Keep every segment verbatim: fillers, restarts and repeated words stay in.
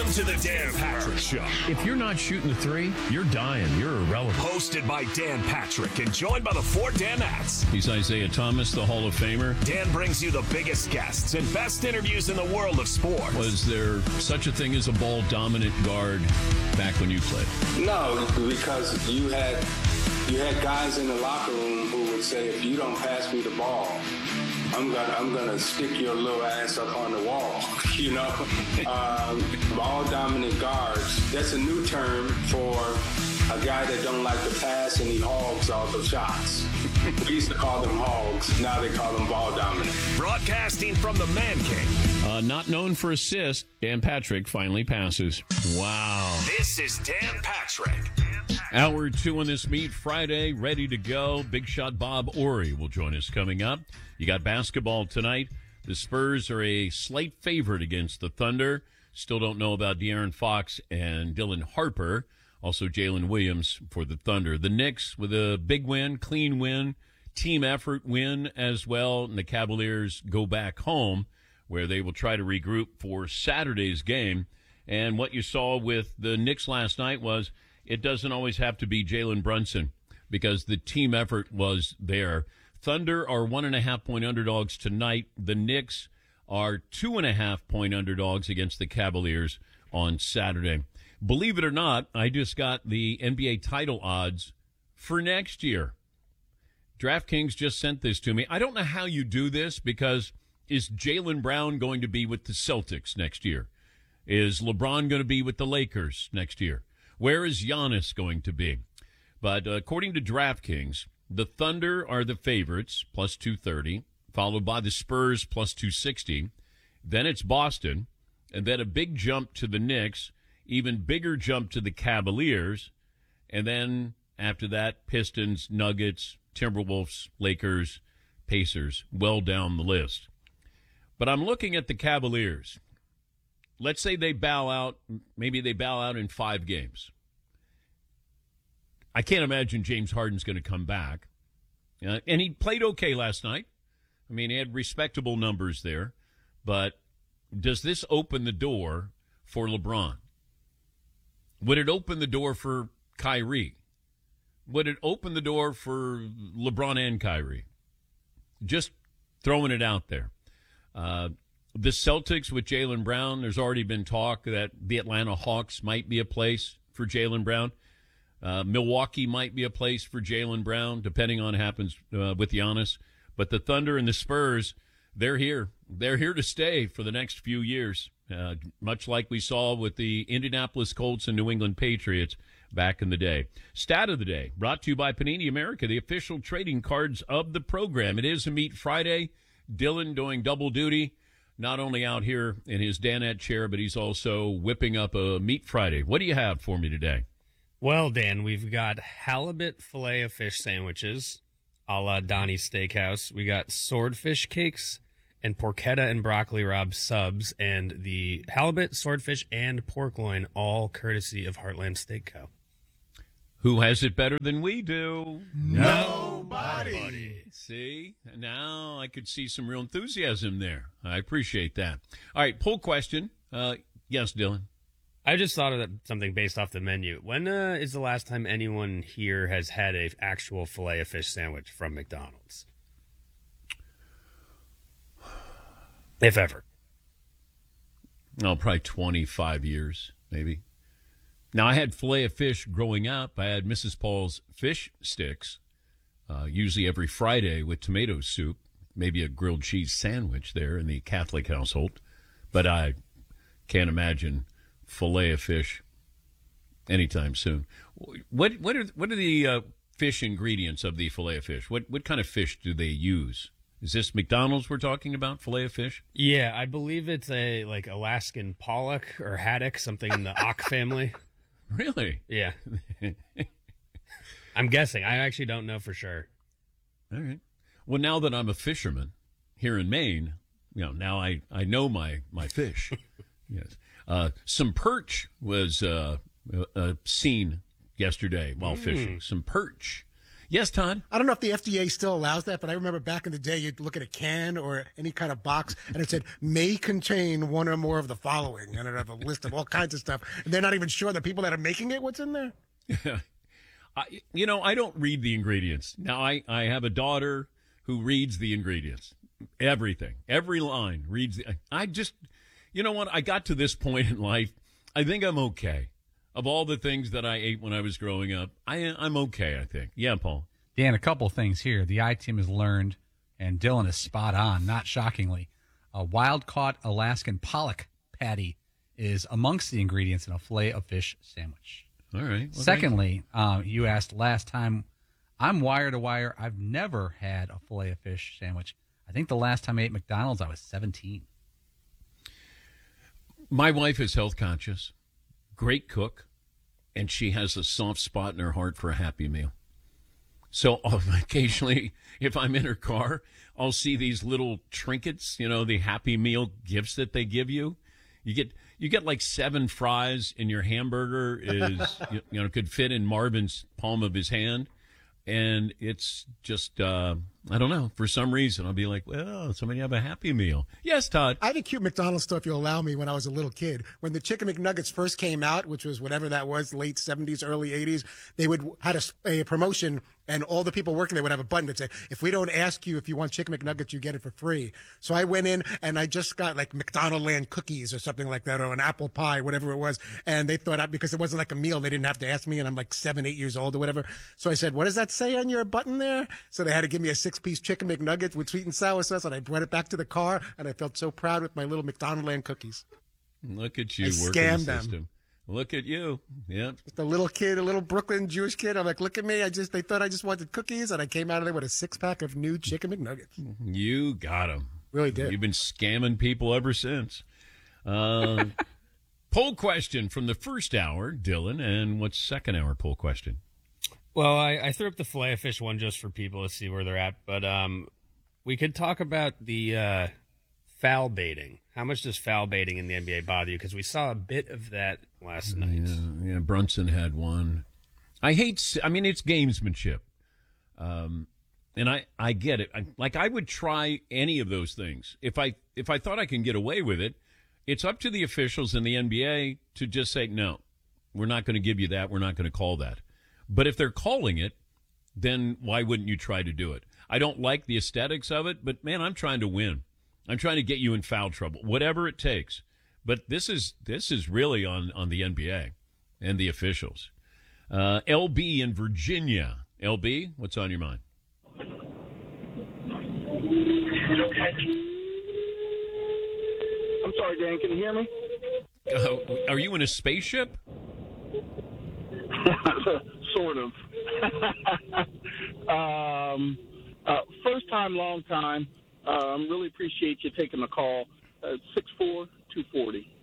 Welcome to the Dan Patrick Show. If you're not shooting the three, you're dying. You're irrelevant. Hosted by Dan Patrick and joined by the four Danettes. He's Isaiah Thomas, the Hall of Famer. Dan brings you the biggest guests and best interviews in the world of sports. Was there such a thing as a ball-dominant guard back when you played? No, because you had you had guys in the locker room who would say, if you don't pass me the ball, I'm gonna I'm gonna stick your little ass up on the wall. You know, um, ball dominant guards. That's a new term for a guy that don't like to pass and he hogs all the shots. We used to call them hogs. Now they call them ball dominant. Broadcasting from the Man Cave. Uh, not known for assists, Dan Patrick finally passes. Wow. This is Dan Patrick. Hour two on this meet, Friday, ready to go. Big shot Bob Ori will join us coming up. You got basketball tonight. The Spurs are a slight favorite against the Thunder. Still don't know about De'Aaron Fox and Dylan Harper. Also Jalen Williams for the Thunder. The Knicks with a big win, clean win, team effort win as well. And the Cavaliers go back home where they will try to regroup for Saturday's game. And what you saw with the Knicks last night was it doesn't always have to be Jalen Brunson because the team effort was there. Thunder are one and a half point underdogs tonight. The Knicks are two and a half point underdogs against the Cavaliers on Saturday. Believe it or not, I just got the N B A title odds for next year. DraftKings just sent this to me. I don't know how you do this because is Jaylen Brown going to be with the Celtics next year? Is LeBron going to be with the Lakers next year? Where is Giannis going to be? But uh, according to DraftKings, the Thunder are the favorites, plus two thirty, followed by the Spurs, plus two sixty. Then it's Boston, and then a big jump to the Knicks, even bigger jump to the Cavaliers, and then after that, Pistons, Nuggets, Timberwolves, Lakers, Pacers, well down the list. But I'm looking at the Cavaliers. Let's say they bow out, maybe they bow out in five games. I can't imagine James Harden's going to come back. Uh, and he played okay last night. I mean, he had respectable numbers there. But does this open the door for LeBron? Would it open the door for Kyrie? Would it open the door for LeBron and Kyrie? Just throwing it out there. Uh, the Celtics with Jaylen Brown, there's already been talk that the Atlanta Hawks might be a place for Jaylen Brown. Uh, Milwaukee might be a place for Jaylen Brown, depending on what happens uh, with Giannis. But the Thunder and the Spurs, they're here. They're here to stay for the next few years, uh, much like we saw with the Indianapolis Colts and New England Patriots back in the day. Stat of the day, brought to you by Panini America, the official trading cards of the program. It is a Meet Friday. Dylan doing double duty, not only out here in his Danette chair, but he's also whipping up a Meat Friday. What do you have for me today? Well, Dan, we've got halibut filet of fish sandwiches a la Donnie's Steakhouse. We got swordfish cakes and porchetta and broccoli rabe subs, and the halibut, swordfish, and pork loin, all courtesy of Heartland Steak Co. Who has it better than we do? Nobody. Nobody. See? Now I could see some real enthusiasm there. I appreciate that. All right, poll question. Uh, yes, Dylan. I just thought of that, something based off the menu. When uh, is the last time anyone here has had a actual filet of fish sandwich from McDonald's? If ever. Oh, probably twenty-five years, maybe. Now, I had filet of fish growing up. I had Missus Paul's fish sticks, uh, usually every Friday with tomato soup, maybe a grilled cheese sandwich there in the Catholic household. But I can't imagine filet of fish anytime soon. What what are what are the uh, fish ingredients of the filet of fish? What what kind of fish do they use? Is this McDonald's we're talking about, filet of fish? Yeah, I believe it's a like Alaskan pollock or haddock, something in the auk family. Really? Yeah. I'm guessing. I actually don't know for sure. All right. Well, now that I'm a fisherman here in Maine, you know, now I, I know my, my fish. Yes. Uh, some perch was uh, uh, seen yesterday while mm. fishing. Some perch. Yes, Todd? I don't know if the F D A still allows that, but I remember back in the day, you'd look at a can or any kind of box, and it said, may contain one or more of the following. And it'd have a list of all kinds of stuff. And they're not even sure, the people that are making it, what's in there. I, you know, I don't read the ingredients. Now, I, I have a daughter who reads the ingredients. Everything. Every line reads. The, I just, you know what? I got to this point in life. I think I'm okay. Of all the things that I ate when I was growing up, I, I'm okay, I think. Yeah, Paul. Dan, a couple things here. The I-Team has learned, and Dylan is spot on, not shockingly. A wild-caught Alaskan pollock patty is amongst the ingredients in a filet-of-fish sandwich. All right. Well, Secondly, um, you asked last time, I'm wire to wire. I've never had a filet-of-fish sandwich. I think the last time I ate McDonald's, I was seventeen. My wife is health conscious. Great cook, and she has a soft spot in her heart for a Happy Meal. So uh, occasionally, if I'm in her car, I'll see these little trinkets, you know, the Happy Meal gifts that they give you. You get you get like seven fries, and your hamburger is you, you know could fit in Marvin's palm of his hand, and it's just uh, I don't know, for some reason I'll be like, well, somebody have a Happy Meal. Yes, Todd. I had a cute McDonald's store, if you'll allow me, when I was a little kid. When the Chicken McNuggets first came out, which was whatever that was, late seventies, early eighties, they would had a, a promotion, and all the people working there would have a button that said, if we don't ask you if you want Chicken McNuggets, you get it for free. So I went in, and I just got like McDonald Land cookies or something like that, or an apple pie, whatever it was. And they thought, I, because it wasn't like a meal, they didn't have to ask me, and I'm like seven, eight years old or whatever. So I said, what does that say on your button there? So they had to give me a six-piece Chicken McNuggets with sweet and sour sauce, and I brought it back to the car, and I felt so proud with my little McDonald Land cookies. Look at you I working scammed the them. system. Look at you. Yeah. Just a little kid, a little Brooklyn Jewish kid. I'm like, look at me. I just they thought I just wanted cookies, and I came out of there with a six-pack of new Chicken McNuggets. You got them. Really did. You've been scamming people ever since. Uh, poll question from the first hour, Dylan, and what's second hour poll question? Well, I, I threw up the filet of fish one just for people to see where they're at, but um, we could talk about the uh, foul baiting. How much does foul baiting in the N B A bother you? Because we saw a bit of that last night. Yeah, yeah, Brunson had one. I hate, I mean, it's gamesmanship. Um, and I, I get it. I, like, I would try any of those things. If I, if I thought I can get away with it, it's up to the officials in the N B A to just say, no, we're not going to give you that. We're not going to call that. But if they're calling it, then why wouldn't you try to do it? I don't like the aesthetics of it, but, man, I'm trying to win. I'm trying to get you in foul trouble, whatever it takes. But this is this is really on, on the N B A and the officials. Uh, L B in Virginia. L B, what's on your mind? I'm sorry, Dan. Can you hear me? Uh, are you in a spaceship? Sort of. um, uh, first time, long time. Um, really appreciate you taking the call. Uh, six four, two forty.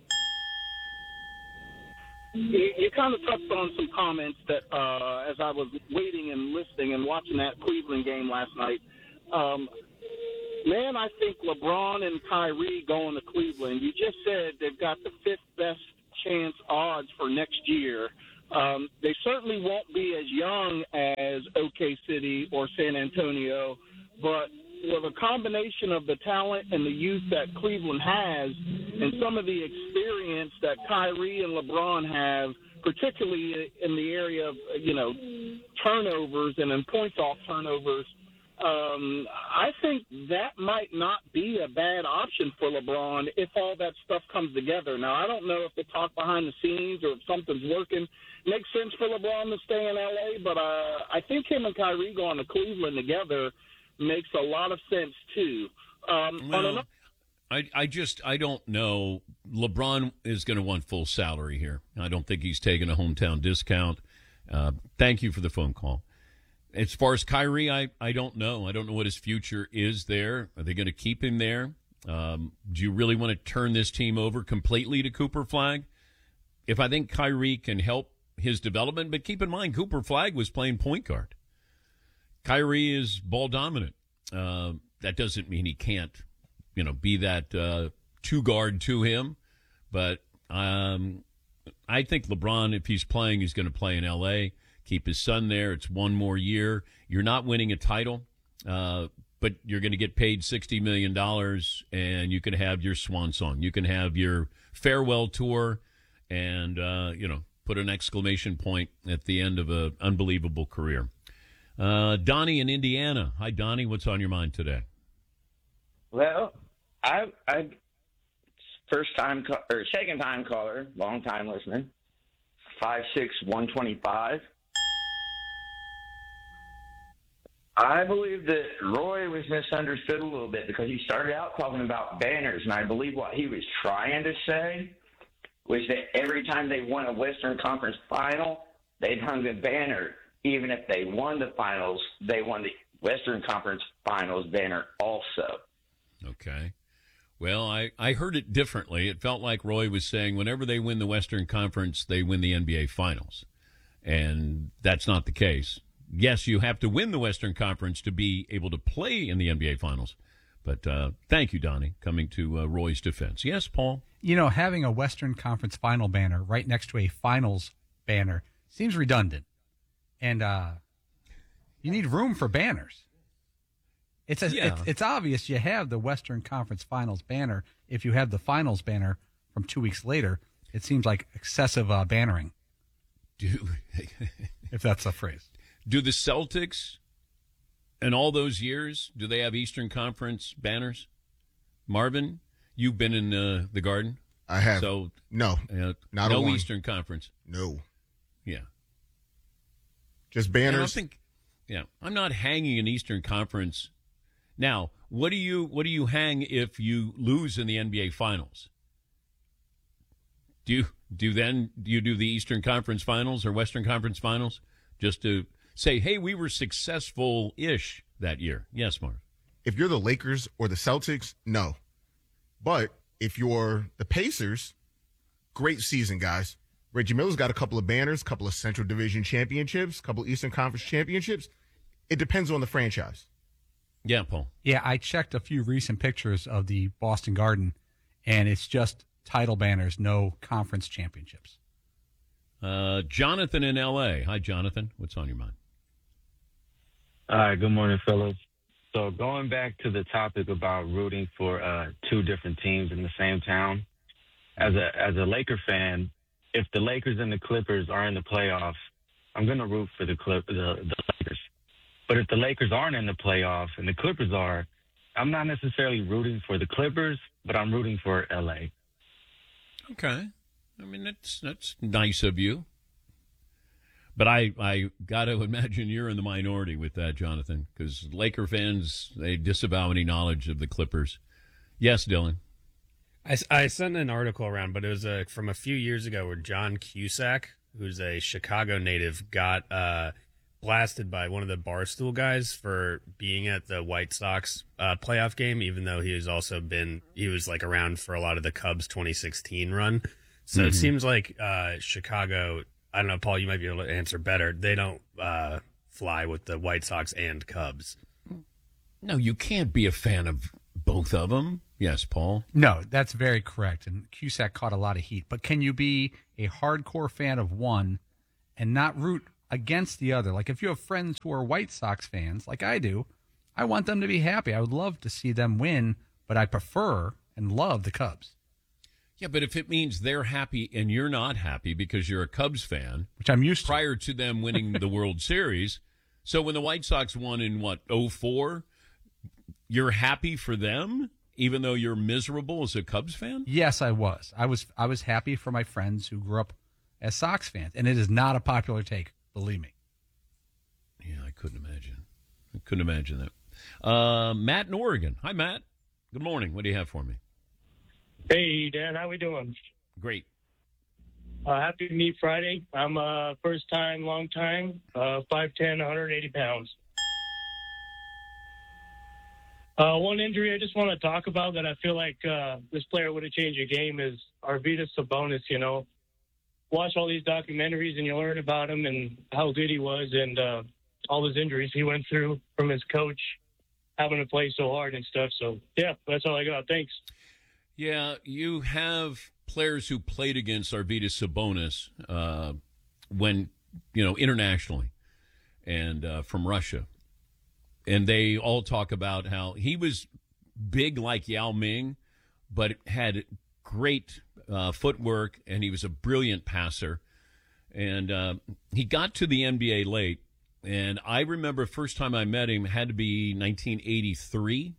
You, you kind of touched on some comments that uh, as I was waiting and listening and watching that Cleveland game last night. Um, man, I think LeBron and Kyrie going to Cleveland, you just said they've got the fifth best chance odds for next year. Um, they certainly won't be as young as O K City or San Antonio, but with a combination of the talent and the youth that Cleveland has and some of the experience that Kyrie and LeBron have, particularly in the area of, you know, turnovers and in points off turnovers, um, I think that might not be a bad option for LeBron if all that stuff comes together. Now, I don't know if the talk behind the scenes or if something's working makes sense for LeBron to stay in L A, but uh, I think him and Kyrie going to Cleveland together makes a lot of sense, too. Um, well, another- I, I just, I don't know. LeBron is going to want full salary here. I don't think he's taking a hometown discount. Uh, thank you for the phone call. As far as Kyrie, I, I don't know. I don't know what his future is there. Are they going to keep him there? Um, do you really want to turn this team over completely to Cooper Flagg? If I think Kyrie can help his development, but keep in mind, Cooper Flagg was playing point guard. Kyrie is ball dominant. Uh, that doesn't mean he can't, you know, be that uh, two guard to him. But um, I think LeBron, if he's playing, he's going to play in L A. keep his son there. It's one more year. You're not winning a title, uh, but you're going to get paid sixty million dollars, and you can have your swan song. You can have your farewell tour and, uh, you know, put an exclamation point at the end of an unbelievable career. Uh, Donnie in Indiana. Hi, Donnie. What's on your mind today? Well, I, I first time ca- or second time caller, long time listener, five six one twenty five. I believe that Roy was misunderstood a little bit because he started out talking about banners, and I believe what he was trying to say was that every time they won a Western Conference final, they'd hung a banner. Even if they won the finals, they won the Western Conference Finals banner also. Okay. Well, I, I heard it differently. It felt like Roy was saying whenever they win the Western Conference, they win the N B A Finals. And that's not the case. Yes, you have to win the Western Conference to be able to play in the N B A Finals. But uh, thank you, Donnie, coming to uh, Roy's defense. Yes, Paul? You know, having a Western Conference final banner right next to a finals banner seems redundant. And uh, you need room for banners. It's, a, Yeah. it's it's obvious you have the Western Conference Finals banner. If you have the finals banner from two weeks later, it seems like excessive uh, bannering, Do, if that's a phrase. do the Celtics, in all those years, do they have Eastern Conference banners? Marvin, you've been in uh, the Garden. I have. So no, uh, not a no one. Eastern Conference. No. Yeah. Just And I banners. think, yeah, I'm not hanging an Eastern Conference. Now, what do you what do you hang if you lose in the N B A Finals? Do you do then do you do the Eastern Conference Finals or Western Conference Finals just to say, hey, we were successful-ish that year? Yes, Marv. If you're the Lakers or the Celtics, no. But if you're the Pacers, great season, guys. Reggie Miller's got a couple of banners, a couple of Central Division championships, a couple of Eastern Conference championships. It depends on the franchise. Yeah, Paul. Yeah, I checked a few recent pictures of the Boston Garden, and it's just title banners, no conference championships. Uh, Jonathan in L A. Hi, Jonathan. What's on your mind? All right, good morning, fellas. So going back to the topic about rooting for uh, two different teams in the same town, as a as a Laker fan, if the Lakers and the Clippers are in the playoffs, I'm going to root for the, Clip, the the Lakers. But if the Lakers aren't in the playoffs and the Clippers are, I'm not necessarily rooting for the Clippers, but I'm rooting for L A. Okay. I mean, that's that's nice of you. But I, I got to imagine you're in the minority with that, Jonathan, because Laker fans, they disavow any knowledge of the Clippers. Yes, Dylan. I, I sent an article around, but it was uh, from a few years ago where John Cusack, who's a Chicago native, got uh, blasted by one of the Barstool guys for being at the White Sox uh, playoff game, even though he has also been, he was like around for a lot of the Cubs twenty sixteen run. So Mm-hmm. it seems like uh, Chicago, I don't know, Paul, you might be able to answer better. They don't uh, fly with the White Sox and Cubs. No, you can't be a fan of both of them. Yes, Paul. No, that's very correct. And Cusack caught a lot of heat. But can you be a hardcore fan of one and not root against the other? Like if you have friends who are White Sox fans, like I do, I want them to be happy. I would love to see them win, but I prefer and love the Cubs. Yeah, but if it means they're happy and you're not happy because you're a Cubs fan, which I'm used to. Prior to them winning the World Series. So when the White Sox won in, what, oh four, you're happy for them, even though you're miserable as a Cubs fan? Yes, I was. I was I was happy for my friends who grew up as Sox fans, and it is not a popular take, believe me. Yeah, I couldn't imagine. I couldn't imagine that. Uh, Matt in Oregon. Hi, Matt. Good morning. What do you have for me? Hey, Dan, how we doing? Great. Uh, happy to meet Friday. I'm uh, first time, long time, uh, five ten, one hundred eighty pounds. Uh, one injury I just want to talk about that I feel like uh, this player would have changed the game is Arvydas Sabonis, you know. Watch all these documentaries and you learn about him and how good he was and uh, all his injuries he went through from his coach having to play so hard and stuff. So, yeah, that's all I got. Thanks. Yeah, you have players who played against Arvydas Sabonis uh, when you know, internationally and uh, from Russia. And they all talk about how he was big like Yao Ming, but had great uh, footwork, and he was a brilliant passer. And uh, he got to the N B A late. And I remember first time I met him had to be nineteen eighty-three.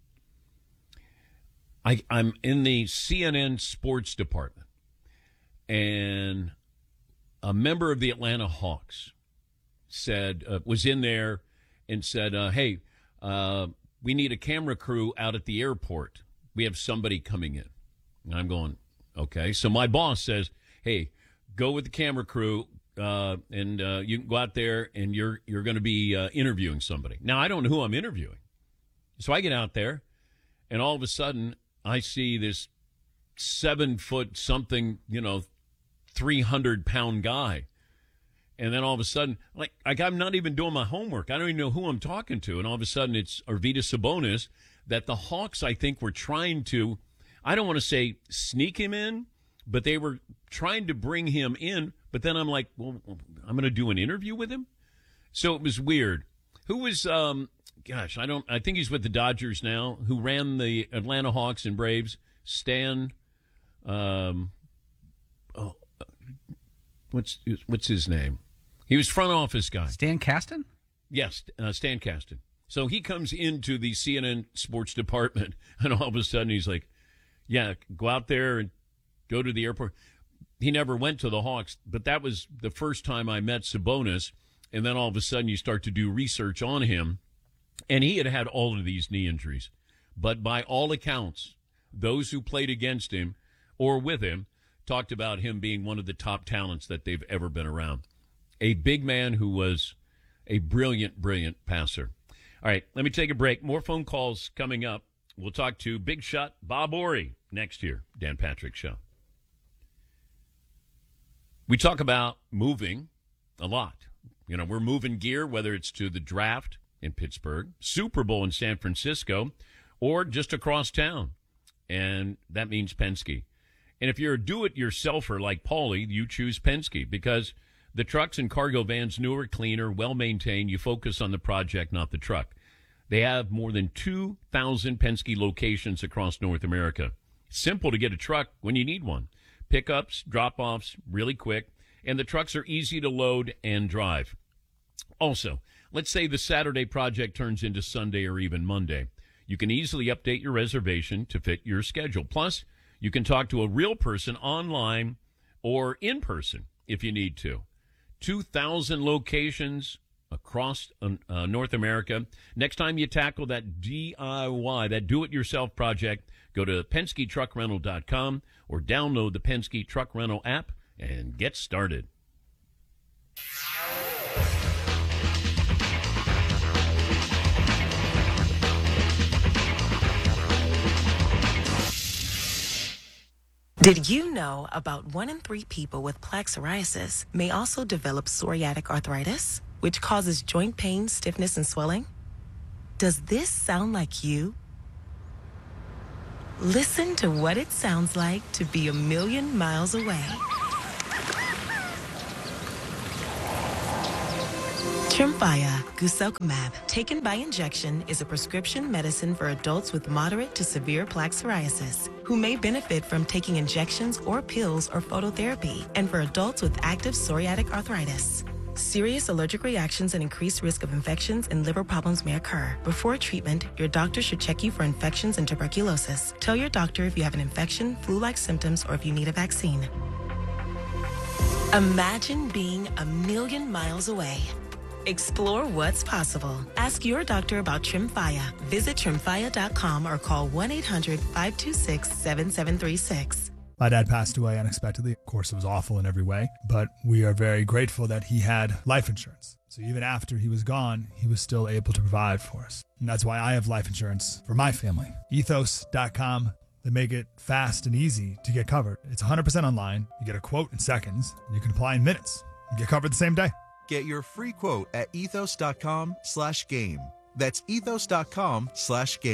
I, I'm in the C N N sports department, and a member of the Atlanta Hawks said uh, was in there and said, uh, hey, uh, we need a camera crew out at the airport. We have somebody coming in. And I'm going, okay. So my boss says, hey, go with the camera crew, uh, and uh, you can go out there, and you're you're going to be uh, interviewing somebody. Now, I don't know who I'm interviewing. So I get out there, and all of a sudden, I see this seven-foot something, you know, three hundred pound guy. And then all of a sudden, like, like I'm not even doing my homework. I don't even know who I'm talking to. And all of a sudden, it's Arvydas Sabonis that the Hawks, I think, were trying to, I don't want to say sneak him in, but they were trying to bring him in. But then I'm like, well, I'm going to do an interview with him? So it was weird. Who was, um, gosh, I don't, I think he's with the Dodgers now, who ran the Atlanta Hawks and Braves? Stan, um, oh, what's, what's his name? He was front office guy. Stan Kasten? Yes, uh, Stan Kasten. So he comes into the C N N sports department, and all of a sudden he's like, yeah, go out there and go to the airport. He never went to the Hawks, but that was the first time I met Sabonis, and then all of a sudden you start to do research on him, and he had had all of these knee injuries. But by all accounts, those who played against him or with him talked about him being one of the top talents that they've ever been around. A big man who was a brilliant, brilliant passer. All right, let me take a break. More phone calls coming up. We'll talk to big shot Bob Horry next year. Dan Patrick Show. We talk about moving a lot. You know, we're moving gear, whether it's to the draft in Pittsburgh, Super Bowl in San Francisco, or just across town. And that means Penske. And if you're a do-it-yourselfer like Paulie, you choose Penske because the trucks and cargo vans, newer, cleaner, well-maintained. You focus on the project, not the truck. They have more than two thousand Penske locations across North America. Simple to get a truck when you need one. Pickups, drop-offs, really quick. And the trucks are easy to load and drive. Also, let's say the Saturday project turns into Sunday or even Monday. You can easily update your reservation to fit your schedule. Plus, you can talk to a real person online or in person if you need to. two thousand locations across uh, North America. Next time you tackle that D I Y, that do-it-yourself project, go to Penske Truck Rental dot com or download the Penske Truck Rental app and get started. Did you know about one in three people with plaque psoriasis may also develop psoriatic arthritis, which causes joint pain, stiffness, and swelling? Does this sound like you? Listen to what it sounds like to be a million miles away. Tremfya guselkumab, taken by injection, is a prescription medicine for adults with moderate to severe plaque psoriasis who may benefit from taking injections or pills or phototherapy, and for adults with active psoriatic arthritis. Serious allergic reactions and increased risk of infections and liver problems may occur. Before treatment, your doctor should check you for infections and tuberculosis. Tell your doctor if you have an infection, flu-like symptoms, or if you need a vaccine. Imagine being a million miles away. Explore what's possible. Ask your doctor about Tremfya. Visit Tremfya dot com or call one eight hundred, five two six, seven seven three six. My dad passed away unexpectedly. Of course, it was awful in every way, but we are very grateful that he had life insurance. So even after he was gone, he was still able to provide for us. And that's why I have life insurance for my family. Ethos dot com. They make it fast and easy to get covered. It's one hundred percent online. You get a quote in seconds, and you can apply in minutes and get covered the same day. Get your free quote at ethos dot com slash game. That's ethos dot com slash game.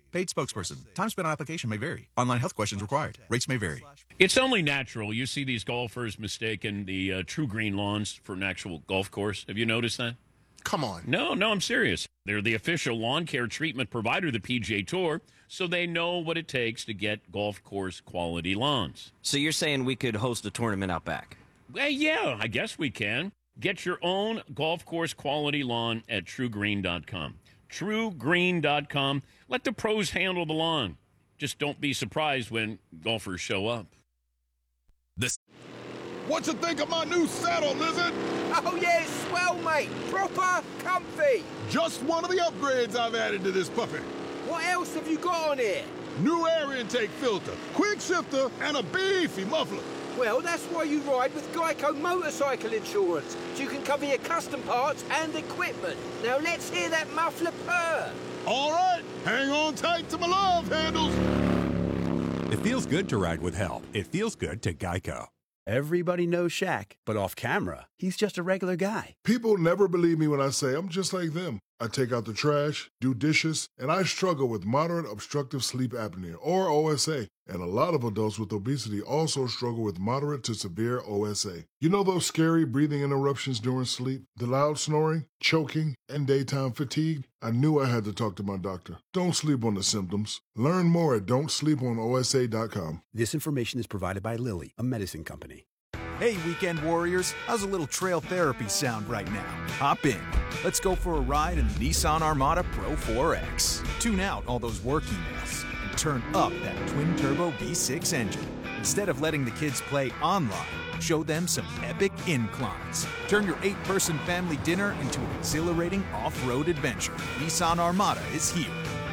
Paid spokesperson. Time spent on application may vary. Online health questions required. Rates may vary. It's only natural. You see these golfers mistaking the uh, True Green lawns for an actual golf course. Have you noticed that? Come on. No, no, I'm serious. They're the official lawn care treatment provider of the P G A Tour, so they know what it takes to get golf course quality lawns. So you're saying we could host a tournament out back? Well, yeah, I guess we can. Get your own golf course quality lawn at true green dot com. true green dot com. Let the pros handle the lawn. Just don't be surprised when golfers show up. This. What you think of my new saddle, Lizard? Oh, yeah, it's swell, mate. Proper comfy. Just one of the upgrades I've added to this puppy. What else have you got on here? New air intake filter, quick shifter, and a beefy muffler. Well, that's why you ride with Geico Motorcycle Insurance, so you can cover your custom parts and equipment. Now let's hear that muffler purr. All right, hang on tight to my love handles. It feels good to ride with help. It feels good to Geico. Everybody knows Shaq, but off camera, he's just a regular guy. People never believe me when I say I'm just like them. I take out the trash, do dishes, and I struggle with moderate obstructive sleep apnea, or O S A. And a lot of adults with obesity also struggle with moderate to severe O S A. You know those scary breathing interruptions during sleep, the loud snoring, choking, and daytime fatigue? I knew I had to talk to my doctor. Don't sleep on the symptoms. Learn more at don't sleep on O S A dot com. This information is provided by Lilly, a medicine company. Hey, weekend warriors, how's a little trail therapy sound right now? Hop in. Let's go for a ride in the Nissan Armada Pro four X. Tune out all those work emails and turn up that twin-turbo V six engine. Instead of letting the kids play online, show them some epic inclines. Turn your eight-person family dinner into an exhilarating off-road adventure. Nissan Armada is here.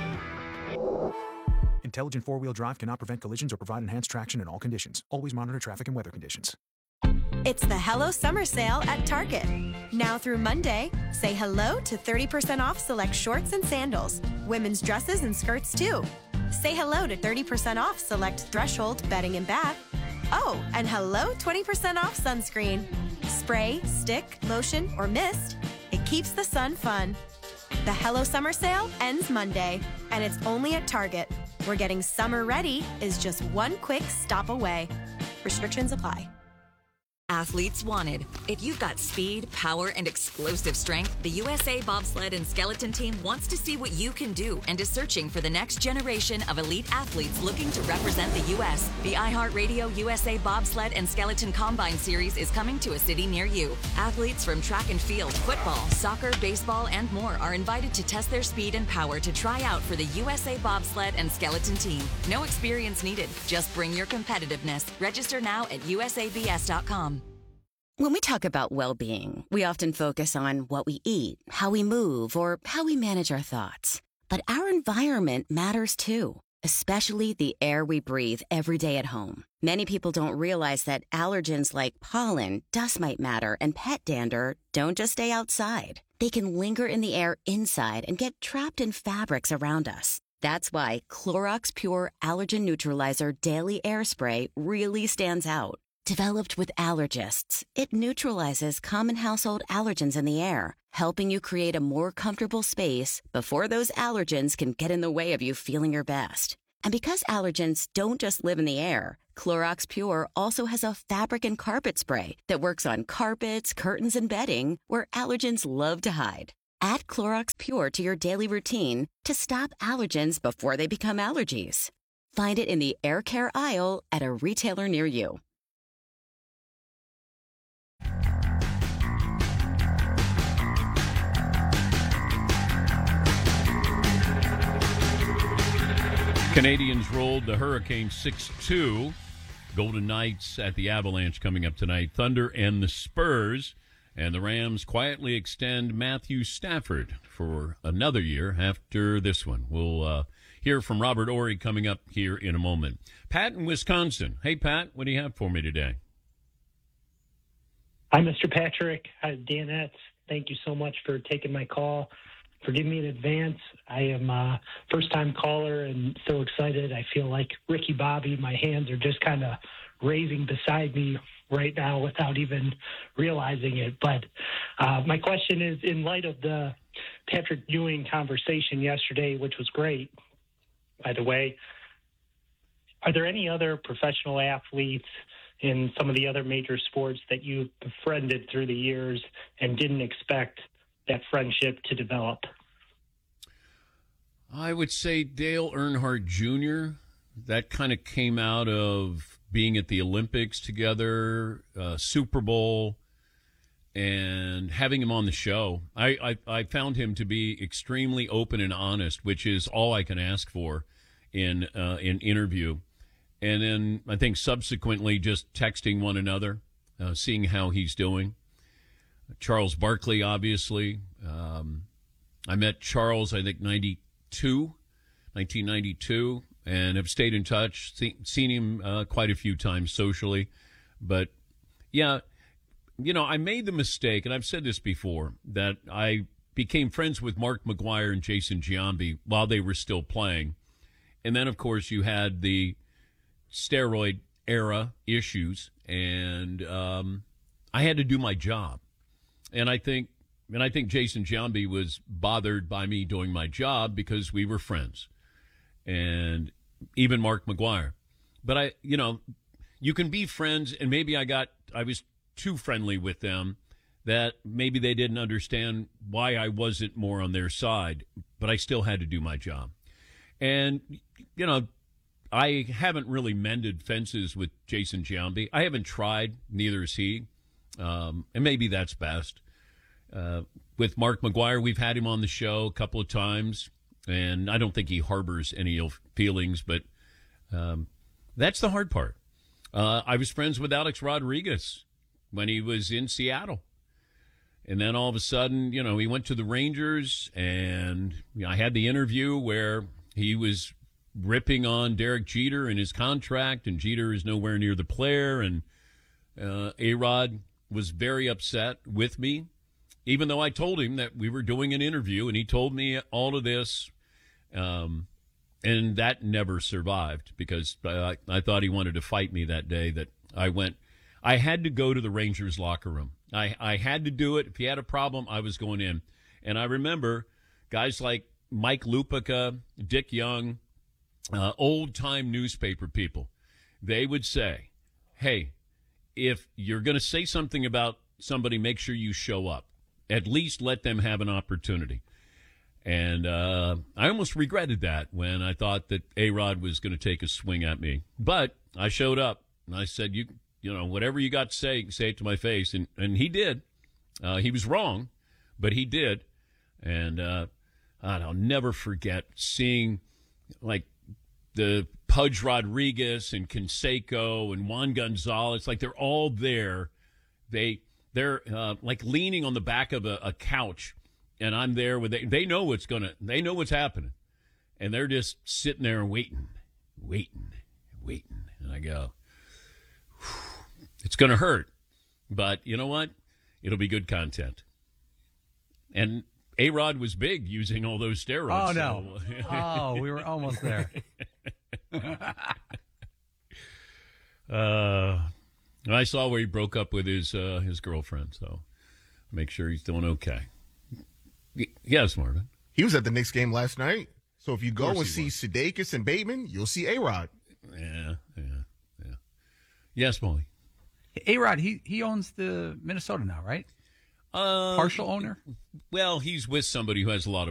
Intelligent four-wheel drive cannot prevent collisions or provide enhanced traction in all conditions. Always monitor traffic and weather conditions. It's the Hello Summer Sale at Target. Now through Monday, say hello to thirty percent off select shorts and sandals, women's dresses and skirts too. Say hello to thirty percent off select Threshold bedding and bath. Oh, and hello twenty percent off sunscreen. Spray, stick, lotion, or mist. It keeps the sun fun. The Hello Summer Sale ends Monday, and it's only at Target, where getting summer ready is just one quick stop away. Restrictions apply. Athletes wanted. If you've got speed, power, and explosive strength, the U S A Bobsled and Skeleton Team wants to see what you can do and is searching for the next generation of elite athletes looking to represent the U S The iHeartRadio U S A Bobsled and Skeleton Combine Series is coming to a city near you. Athletes from track and field, football, soccer, baseball, and more are invited to test their speed and power to try out for the U S A Bobsled and Skeleton Team. No experience needed. Just bring your competitiveness. Register now at U S A B S dot com. When we talk about well-being, we often focus on what we eat, how we move, or how we manage our thoughts. But our environment matters too, especially the air we breathe every day at home. Many people don't realize that allergens like pollen, dust mite matter, and pet dander don't just stay outside. They can linger in the air inside and get trapped in fabrics around us. That's why Clorox Pure Allergen Neutralizer Daily Air Spray really stands out. Developed with allergists, it neutralizes common household allergens in the air, helping you create a more comfortable space before those allergens can get in the way of you feeling your best. And because allergens don't just live in the air, Clorox Pure also has a fabric and carpet spray that works on carpets, curtains, and bedding where allergens love to hide. Add Clorox Pure to your daily routine to stop allergens before they become allergies. Find it in the air care aisle at a retailer near you. Canadians rolled the Hurricane six two. Golden Knights at the Avalanche coming up tonight. Thunder and the Spurs. And the Rams quietly extend Matthew Stafford for another year after this one. We'll uh, hear from Robert Ory coming up here in a moment. Pat in Wisconsin. Hey, Pat, what do you have for me today? Hi, Mister Patrick. Hi, Danette. Thank you so much for taking my call. Forgive me in advance. I am a first-time caller and so excited. I feel like Ricky Bobby. My hands are just kind of raising beside me right now without even realizing it. But uh, my question is, in light of the Patrick Ewing conversation yesterday, which was great, by the way. Are there any other professional athletes in some of the other major sports that you've befriended through the years and didn't expect that friendship to develop? I would say Dale Earnhardt Junior That kind of came out of being at the Olympics together, uh, Super Bowl, and having him on the show. I, I, I found him to be extremely open and honest, which is all I can ask for in uh, an interview. And then I think subsequently just texting one another, uh, seeing how he's doing. Charles Barkley, obviously. Um, I met Charles, I think, ninety-two, nineteen ninety-two, and have stayed in touch, see, seen him uh, quite a few times socially. But, yeah, you know, I made the mistake, and I've said this before, that I became friends with Mark McGwire and Jason Giambi while they were still playing. And then, of course, you had the steroid era issues, and um, I had to do my job. And I think and I think Jason Giambi was bothered by me doing my job because we were friends. And even Mark McGwire. But I, you know, you can be friends, and maybe I got, I was too friendly with them, that maybe they didn't understand why I wasn't more on their side, but I still had to do my job. And, you know, I haven't really mended fences with Jason Giambi. I haven't tried, neither has he. Um, and maybe that's best. Uh, with Mark McGwire, we've had him on the show a couple of times, and I don't think he harbors any ill feelings, but um, that's the hard part. Uh, I was friends with Alex Rodriguez when he was in Seattle. And then all of a sudden, you know, he went to the Rangers, and you know, I had the interview where he was ripping on Derek Jeter and his contract, and Jeter is nowhere near the player, and uh, A-Rod was very upset with me, even though I told him that we were doing an interview, and he told me all of this, um, and that never survived because I, I thought he wanted to fight me that day. That I went, I had to go to the Rangers locker room. I, I had to do it. If he had a problem, I was going in. And I remember guys like Mike Lupica, Dick Young, uh, old-time newspaper people, they would say, hey, if you're going to say something about somebody, make sure you show up. At least let them have an opportunity. And uh, I almost regretted that when I thought that A-Rod was going to take a swing at me. But I showed up, and I said, you you know, whatever you got to say, say it to my face. And, and he did. Uh, he was wrong, but he did. And uh, I'll never forget seeing, like, the Pudge Rodriguez and Canseco and Juan Gonzalez, like they're all there. They, they're uh, like leaning on the back of a, a couch, and I'm there with they, they know what's going to, they know what's happening. And they're just sitting there and waiting, waiting, waiting. And I go, it's going to hurt, but you know what? It'll be good content. And A-Rod was big using all those steroids. Oh, no. So. Oh, we were almost there. uh, I saw where he broke up with his uh, his girlfriend, so make sure he's doing okay. Yes, Marvin. He was at the Knicks game last night. So if you go and see Sudeikis and Bateman, you'll see A-Rod. Yeah, yeah, yeah. Yes, Molly. A-Rod, he, he owns the Minnesota now, right? Uh, Partial owner? Well, he's with somebody who has a lot of